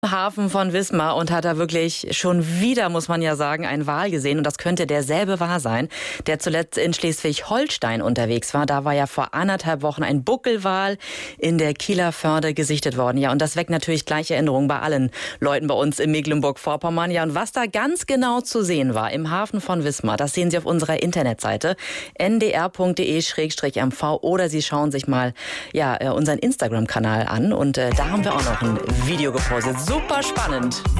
Hafen von Wismar und hat da wirklich schon wieder, muss man ja sagen, einen Wal gesehen. Und das könnte derselbe Wal sein, der zuletzt in Schleswig-Holstein unterwegs war. Da war ja vor 1,5 Wochen ein Buckelwal in der Kieler Förde gesichtet worden. Ja, und das weckt natürlich gleiche Erinnerungen bei allen Leuten bei uns in Mecklenburg-Vorpommern. Ja, und was da ganz genau zu sehen war im Hafen von Wismar, das sehen Sie auf unserer Internetseite ndr.de/mv oder Sie schauen sich mal unseren Instagram-Kanal an. Und da haben wir auch noch ein Video gepostet. Super spannend.